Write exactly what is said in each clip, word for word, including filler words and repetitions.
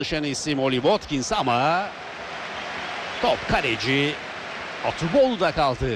Çalışan isim Oli Watkins ama top kaleci Atuboğlu'da kaldı.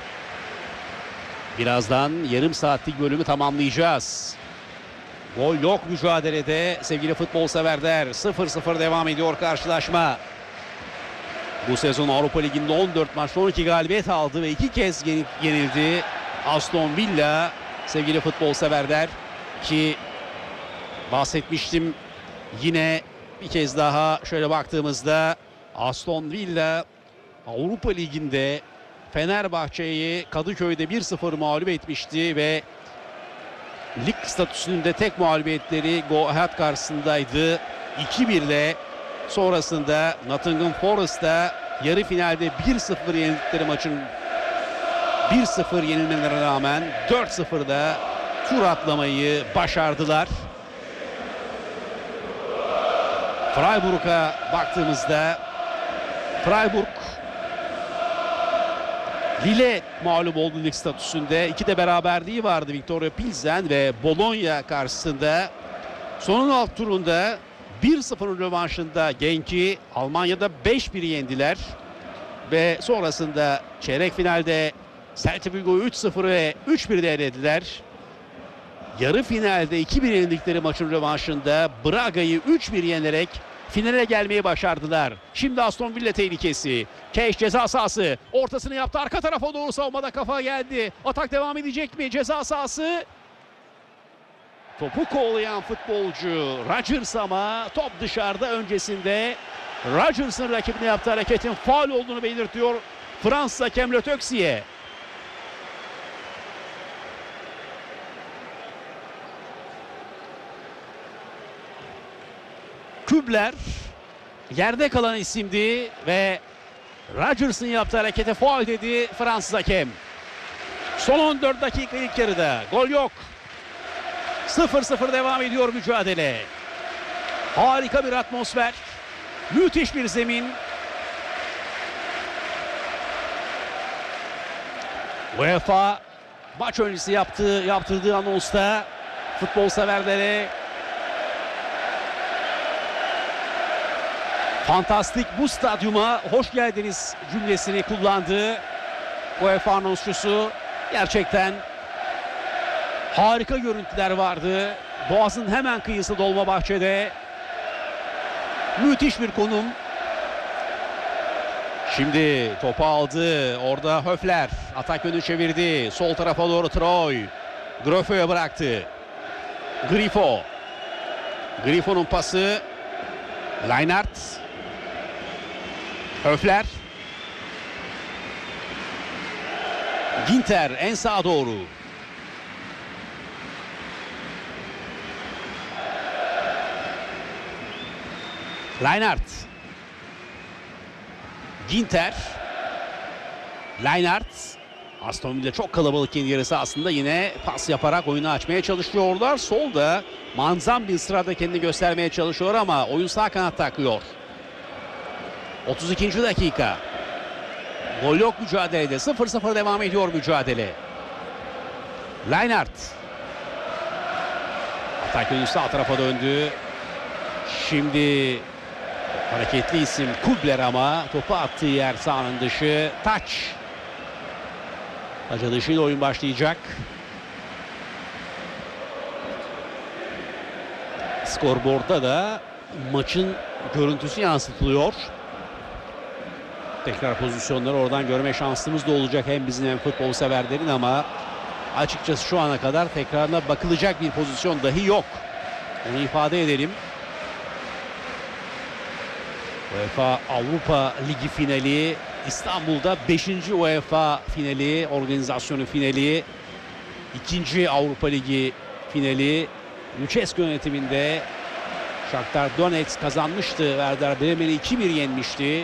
Birazdan yarım saatlik bölümü tamamlayacağız. Gol yok mücadelede sevgili futbol severler. sıfır sıfır devam ediyor karşılaşma. Bu sezon Avrupa Ligi'nde on dört maçta on iki galibiyet aldı ve iki kez yenildi Aston Villa sevgili futbol severler. Ki bahsetmiştim, yine bir kez daha şöyle baktığımızda Aston Villa Avrupa Ligi'nde Fenerbahçe'yi Kadıköy'de bir sıfır mağlup etmişti ve lig statüsünde tek mağlubiyetleri Go Ahead karşısındaydı. iki bir ile sonrasında Nottingham Forest'ta yarı finalde bir sıfır yenildikleri maçın bir sıfır yenilmelerine rağmen dört sıfırda tur atlamayı başardılar. Freiburg'a baktığımızda Freiburg Lille mağlup oldu lig statüsünde. İki de beraberliği vardı Viktoria Pilsen ve Bologna karşısında. Sonun alt turunda bir sıfır rövanşında Genk'i Almanya'da beş bir yendiler. Ve sonrasında çeyrek finalde Celta Vigo'yu üç sıfır ve üç bir elediler. Yarı finalde iki bir yenildikleri maçın rövanşında Braga'yı üç bir yenerek finale gelmeyi başardılar. Şimdi Aston Villa tehlikesi. Keş ceza sahası. Ortasını yaptı. Arka tarafa doğru savunmada kafa geldi. Atak devam edecek mi? Ceza sahası. Topu kovalayan futbolcu Rodgers ama top dışarıda. Öncesinde Rodgers'ın rakibine yaptığı hareketin faul olduğunu belirtiyor Fransız hakem Le Texier. Kübler yerde kalan isimdi ve Rodgers'ın yaptığı harekete faul dedi Fransız hakem. Son on dört dakika ilk yarıda gol yok. sıfır sıfır devam ediyor mücadele. Harika bir atmosfer. Müthiş bir zemin. UEFA maç öncesi yaptığı, yaptırdığı anonsta futbol severlere fantastik bu stadyuma hoş geldiniz cümlesini kullandı UEFA anonsçusu. Gerçekten harika görüntüler vardı. Boğaz'ın hemen kıyısı Dolmabahçe'de. Müthiş bir konum. Şimdi topu aldı. Orada Höfler atak yönünü çevirdi. Sol tarafa doğru Troy. Griffo'ya bıraktı. Griffo. Griffo'nun pası. Leinart. Höfler. Ginter en sağa doğru. Leinart. Ginter. Leinart. Aston Villa çok kalabalık kendi yarısı aslında, yine pas yaparak oyunu açmaya çalışıyorlar. Solda Manzan bir sırada kendini göstermeye çalışıyor ama oyun sağ kanatta akıyor. otuz ikinci dakika. Gol yok mücadelede. sıfır sıfır devam ediyor mücadele. Leinart. Atak yönü sağ tarafa döndü. Şimdi hareketli isim Kubler ama topu attığı yer sahanın dışı. Taç. Taç dışıyla oyun başlayacak. Skorboard'da da maçın görüntüsü yansıtılıyor. Tekrar pozisyonları oradan görme şansımız da olacak hem bizim hem futbol severlerin, ama açıkçası şu ana kadar tekrarına bakılacak bir pozisyon dahi yok. Onu ifade edelim. UEFA Avrupa Ligi finali, İstanbul'da beşinci UEFA finali, organizasyonu finali, ikinci Avrupa Ligi finali. Lucescu yönetiminde Shakhtar Donetsk kazanmıştı. Werder Bremen'i iki bir yenmişti.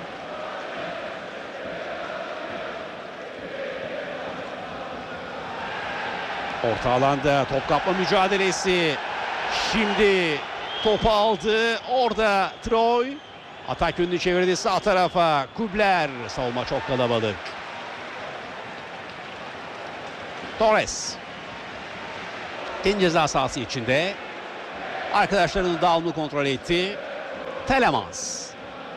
Orta alanda top kapma mücadelesi. Şimdi topu aldı. Orada Troy. Atak yönünü çevirdi sağ tarafa. Kubler. Savunma çok kalabalık. Torres. Kendi ceza sahası içinde. Arkadaşlarının dağılımını kontrol etti. Telemans.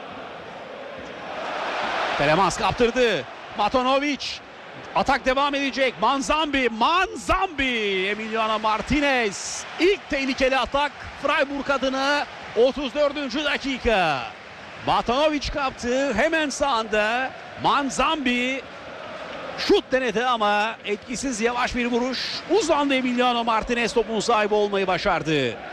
Telemans kaptırdı. Matanovic. Atak devam edecek. Manzambi. Manzambi. Emiliano Martinez. İlk tehlikeli atak Freiburg adına otuz dördüncü dakika. Matanovic kaptı. Hemen sağında Manzambi şut denedi ama etkisiz, yavaş bir vuruş. Uzandı, Emiliano Martinez topun sahibi olmayı başardı.